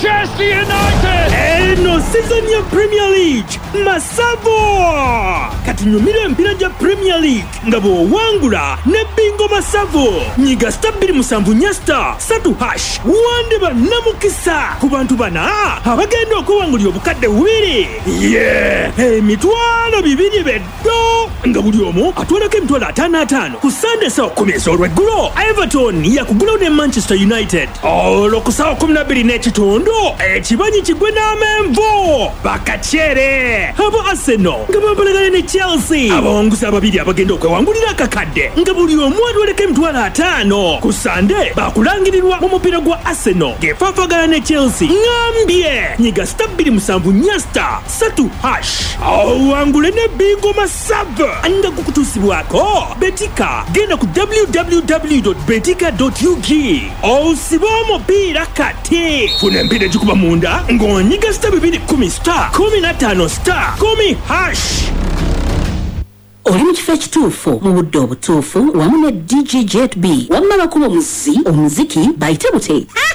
Manchester United! Eno season ya Premier League Masavo katunyumira empira ja Premier League nga bw'owangula ne bingo Masavo nyiga *2 nyasta 3 hash wande bannamukisa ku bantu bana abagenda okuwangulya obukadde 2 emitwalo 2 beddo nga buli omu atwalako emitwalo 5 ku Sunday saa 10 ez'olweggulo. Everton yakugulawo ne Manchester United olwo ku saa 12 n'ekitundu ekibanyi kigwe n'amenvu bakakyere abo Arsenal nga bampalagana ne Chelsea abawonguzi ababiri abagenda okwewangulira akakadde nga buli omu atwaleko emitwalo 5 ku Sunday bakulangirirwa mu mupiira gwa Arsenal ng'efaafagana ne Chelsea. Ngambye nyiga *2 nyasta 3 hash owangule ne bingo Masava nga kukutuusibwako betika genda ku www.betika.ug osiba omupiira kati funa empira egikuba munda ng'onyiga *210*15 hash. Oli mu kifo ekituufu mu budde obutuufu wamu ne DJ Jet B wamma bakuba omuziki bayite bute.